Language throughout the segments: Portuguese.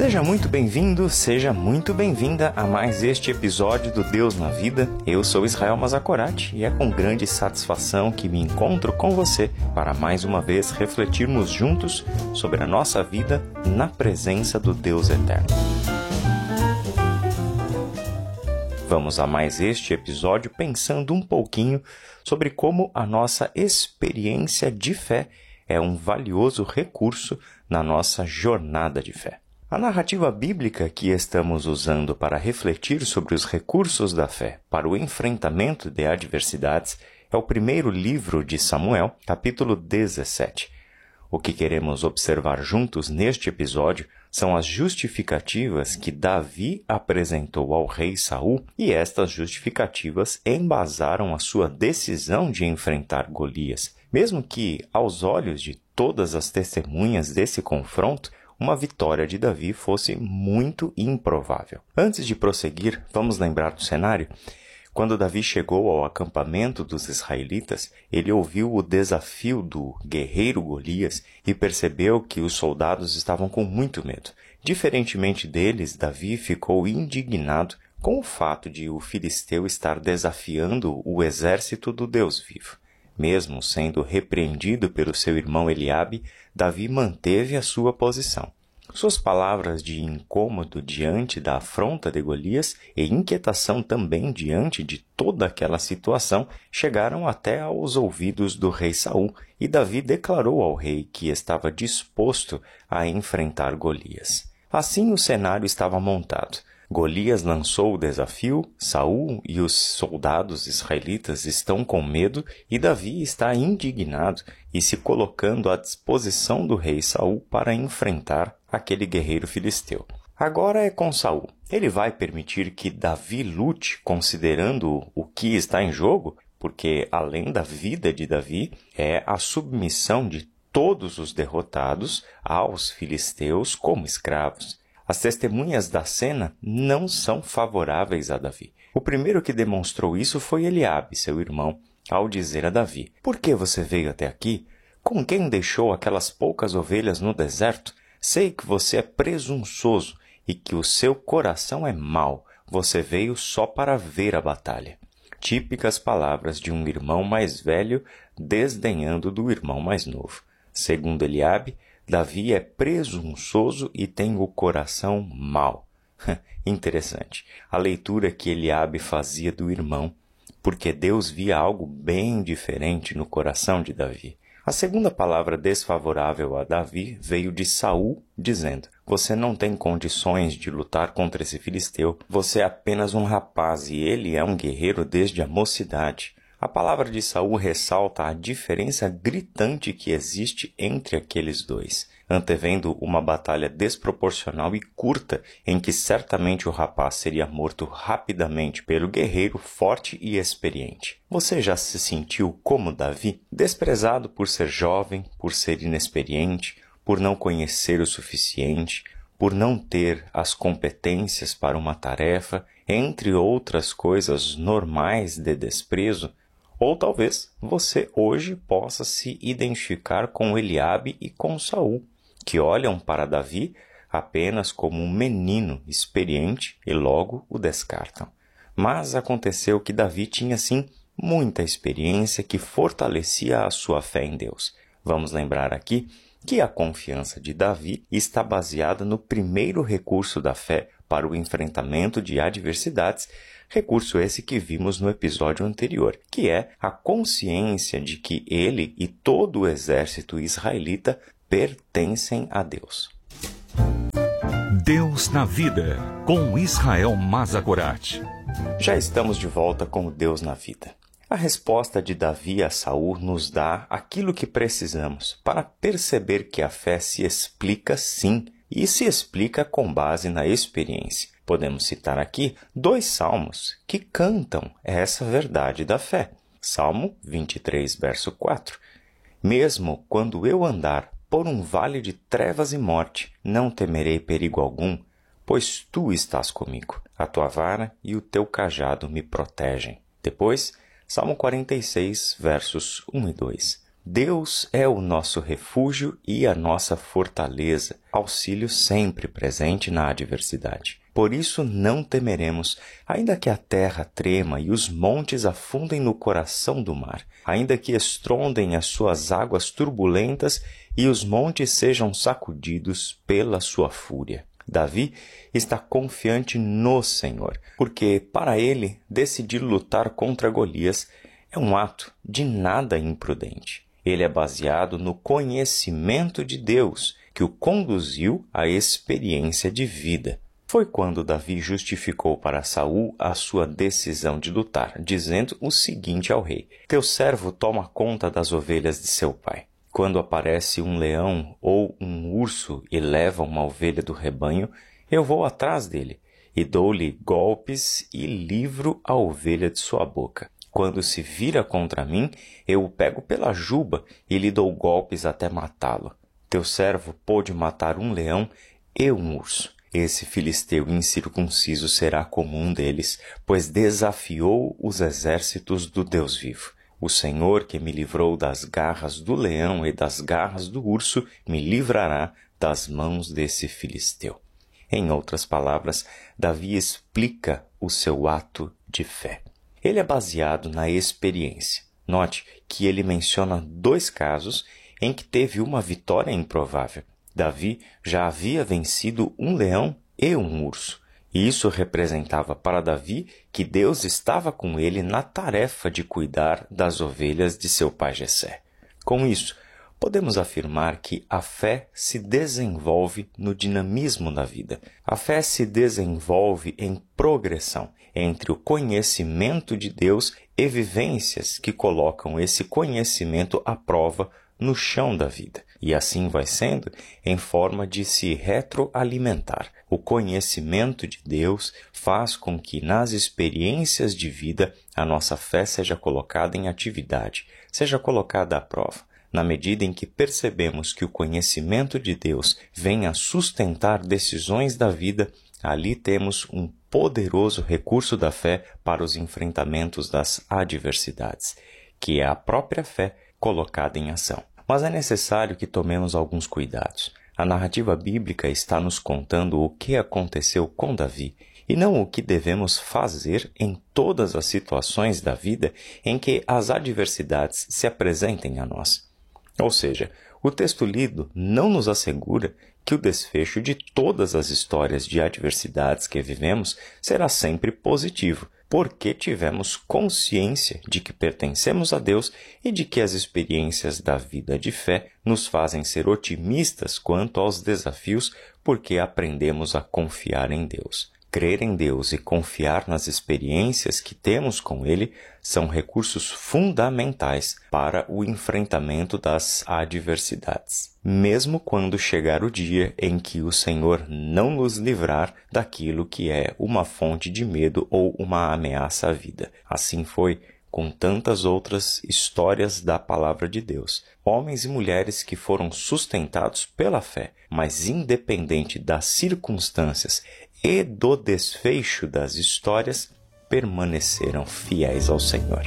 Seja muito bem-vindo, seja muito bem-vinda a mais este episódio do Deus na Vida. Eu sou Israel Mazakorati e é com grande satisfação que me encontro com você para mais uma vez refletirmos juntos sobre a nossa vida na presença do Deus Eterno. Vamos a mais este episódio pensando um pouquinho sobre como a nossa experiência de fé é um valioso recurso na nossa jornada de fé. A narrativa bíblica que estamos usando para refletir sobre os recursos da fé para o enfrentamento de adversidades é o primeiro livro de Samuel, capítulo 17. O que queremos observar juntos neste episódio são as justificativas que Davi apresentou ao rei Saul, e estas justificativas embasaram a sua decisão de enfrentar Golias, mesmo que, aos olhos de todas as testemunhas desse confronto, uma vitória de Davi fosse muito improvável. Antes de prosseguir, vamos lembrar do cenário? Quando Davi chegou ao acampamento dos israelitas, ele ouviu o desafio do guerreiro Golias e percebeu que os soldados estavam com muito medo. Diferentemente deles, Davi ficou indignado com o fato de o filisteu estar desafiando o exército do Deus vivo. Mesmo sendo repreendido pelo seu irmão Eliabe, Davi manteve a sua posição. Suas palavras de incômodo diante da afronta de Golias e inquietação também diante de toda aquela situação chegaram até aos ouvidos do rei Saul, e Davi declarou ao rei que estava disposto a enfrentar Golias. Assim o cenário estava montado. Golias lançou o desafio, Saul e os soldados israelitas estão com medo e Davi está indignado e se colocando à disposição do rei Saul para enfrentar aquele guerreiro filisteu. Agora é com Saul. Ele vai permitir que Davi lute considerando o que está em jogo? Porque além da vida de Davi, é a submissão de todos os derrotados aos filisteus como escravos. As testemunhas da cena não são favoráveis a Davi. O primeiro que demonstrou isso foi Eliabe, seu irmão, ao dizer a Davi: "Por que você veio até aqui? Com quem deixou aquelas poucas ovelhas no deserto? Sei que você é presunçoso e que o seu coração é mau. Você veio só para ver a batalha." Típicas palavras de um irmão mais velho desdenhando do irmão mais novo. Segundo Eliabe, Davi é presunçoso e tem o coração mau. Interessante. A leitura que Eliabe fazia do irmão, porque Deus via algo bem diferente no coração de Davi. A segunda palavra desfavorável a Davi veio de Saul, dizendo: "Você não tem condições de lutar contra esse filisteu. Você é apenas um rapaz e ele é um guerreiro desde a mocidade." A palavra de Saul ressalta a diferença gritante que existe entre aqueles dois, antevendo uma batalha desproporcional e curta em que certamente o rapaz seria morto rapidamente pelo guerreiro forte e experiente. Você já se sentiu como Davi, desprezado por ser jovem, por ser inexperiente, por não conhecer o suficiente, por não ter as competências para uma tarefa, entre outras coisas normais de desprezo? Ou talvez você hoje possa se identificar com Eliabe e com Saul, que olham para Davi apenas como um menino experiente e logo o descartam. Mas aconteceu que Davi tinha sim muita experiência que fortalecia a sua fé em Deus. Vamos lembrar aqui que a confiança de Davi está baseada no primeiro recurso da fé para o enfrentamento de adversidades, recurso esse que vimos no episódio anterior, que é a consciência de que ele e todo o exército israelita pertencem a Deus. Deus na Vida, com Israel Mazakorati. Já estamos de volta com o Deus na Vida. A resposta de Davi a Saul nos dá aquilo que precisamos para perceber que a fé se explica sim, e se explica com base na experiência. Podemos citar aqui 2 salmos que cantam essa verdade da fé. Salmo 23, verso 4. "Mesmo quando eu andar por um vale de trevas e morte, não temerei perigo algum, pois tu estás comigo. A tua vara e o teu cajado me protegem." Depois, Salmo 46, versos 1 e 2. Deus é o nosso refúgio e a nossa fortaleza, auxílio sempre presente na adversidade. Por isso não temeremos, ainda que a terra trema e os montes afundem no coração do mar, ainda que estrondem as suas águas turbulentas e os montes sejam sacudidos pela sua fúria. Davi está confiante no Senhor, porque para ele decidir lutar contra Golias é um ato de nada imprudente. Ele é baseado no conhecimento de Deus, que o conduziu à experiência de vida. Foi quando Davi justificou para Saul a sua decisão de lutar, dizendo o seguinte ao rei: Teu servo toma conta das ovelhas de seu pai. Quando aparece um leão ou um urso e leva uma ovelha do rebanho, eu vou atrás dele e dou-lhe golpes e livro a ovelha de sua boca. Quando se vira contra mim, eu o pego pela juba e lhe dou golpes até matá-lo. Teu servo pôde matar um leão e um urso. Esse filisteu incircunciso será como um deles, pois desafiou os exércitos do Deus vivo. O Senhor que me livrou das garras do leão e das garras do urso, me livrará das mãos desse filisteu. Em outras palavras, Davi explica o seu ato de fé. Ele é baseado na experiência. Note que ele menciona 2 casos em que teve uma vitória improvável. Davi já havia vencido um leão e um urso. E isso representava para Davi que Deus estava com ele na tarefa de cuidar das ovelhas de seu pai Jessé. Com isso, podemos afirmar que a fé se desenvolve no dinamismo da vida. A fé se desenvolve em progressão entre o conhecimento de Deus e vivências que colocam esse conhecimento à prova no chão da vida. E assim vai sendo em forma de se retroalimentar. O conhecimento de Deus faz com que nas experiências de vida a nossa fé seja colocada em atividade, seja colocada à prova. Na medida em que percebemos que o conhecimento de Deus vem a sustentar decisões da vida, ali temos um poderoso recurso da fé para os enfrentamentos das adversidades, que é a própria fé colocada em ação. Mas é necessário que tomemos alguns cuidados. A narrativa bíblica está nos contando o que aconteceu com Davi, e não o que devemos fazer em todas as situações da vida em que as adversidades se apresentem a nós. Ou seja, o texto lido não nos assegura que o desfecho de todas as histórias de adversidades que vivemos será sempre positivo, porque tivemos consciência de que pertencemos a Deus e de que as experiências da vida de fé nos fazem ser otimistas quanto aos desafios, porque aprendemos a confiar em Deus. Crer em Deus e confiar nas experiências que temos com Ele são recursos fundamentais para o enfrentamento das adversidades, mesmo quando chegar o dia em que o Senhor não nos livrar daquilo que é uma fonte de medo ou uma ameaça à vida. Assim foi com tantas outras histórias da Palavra de Deus. Homens e mulheres que foram sustentados pela fé, mas independente das circunstâncias e do desfecho das histórias, permaneceram fiéis ao Senhor.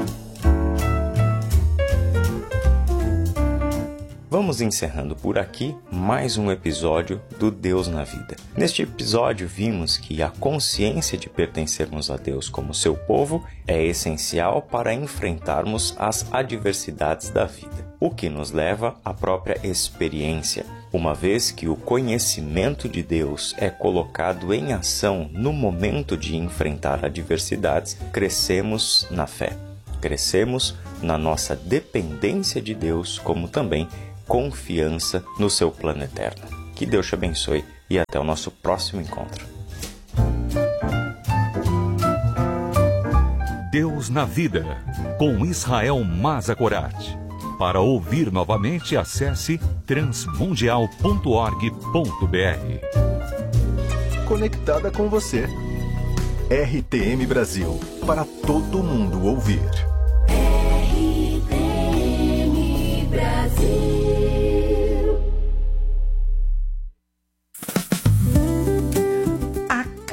Vamos encerrando por aqui mais um episódio do Deus na Vida. Neste episódio vimos que a consciência de pertencermos a Deus como seu povo é essencial para enfrentarmos as adversidades da vida, o que nos leva à própria experiência. Uma vez que o conhecimento de Deus é colocado em ação no momento de enfrentar adversidades, crescemos na fé. Crescemos na nossa dependência de Deus, como também confiança no seu plano eterno. Que Deus te abençoe e até o nosso próximo encontro. Deus na Vida, com Israel Mazakorat. Para ouvir novamente, acesse transmundial.org.br. Conectada com você. RTM Brasil, para todo mundo ouvir. RTM Brasil.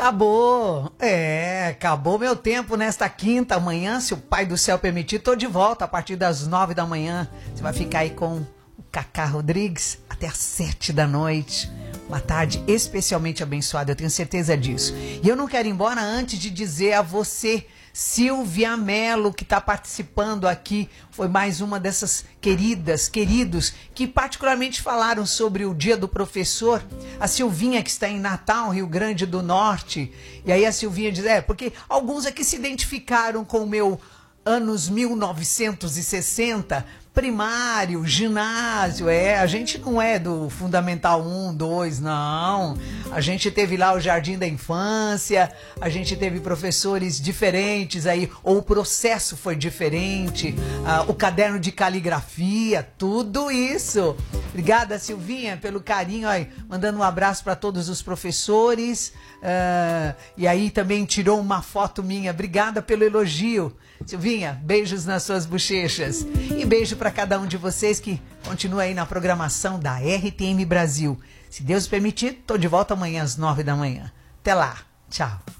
Acabou. Acabou meu tempo nesta quinta. Amanhã, se o Pai do Céu permitir, tô de volta a partir das 9 da manhã. Você vai ficar aí com o Cacá Rodrigues até às 7 da noite. Uma tarde especialmente abençoada, eu tenho certeza disso. E eu não quero ir embora antes de dizer a você, Silvia Mello, que está participando aqui, foi mais uma dessas queridos, que particularmente falaram sobre o Dia do Professor. A Silvinha, que está em Natal, Rio Grande do Norte. E aí a Silvinha diz, porque alguns aqui se identificaram com o meu anos 1960, primário, ginásio, a gente não é do Fundamental 1, 2, não. A gente teve lá o Jardim da Infância, a gente teve professores diferentes aí, ou o processo foi diferente, o caderno de caligrafia, tudo isso. Obrigada, Silvinha, pelo carinho, aí, mandando um abraço para todos os professores, e aí também tirou uma foto minha. Obrigada pelo elogio. Silvinha, beijos nas suas bochechas. E beijo para cada um de vocês que continua aí na programação da RTM Brasil. Se Deus permitir, tô de volta amanhã às 9 da manhã. Até lá. Tchau.